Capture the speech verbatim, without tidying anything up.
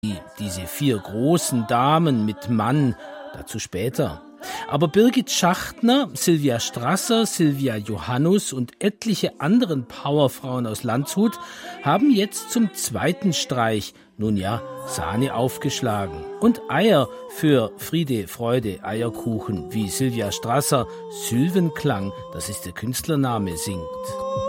Diese vier großen Damen mit Mann, dazu später. Aber Birgit Schachtner, Sylvia Strasser, Sylvia Johannus und etliche anderen Powerfrauen aus Landshut haben jetzt zum zweiten Streich, nun ja, Sahne aufgeschlagen. Und Eier für Friede, Freude, Eierkuchen, wie Sylvia Strasser Sylvenklang, das ist der Künstlername, singt.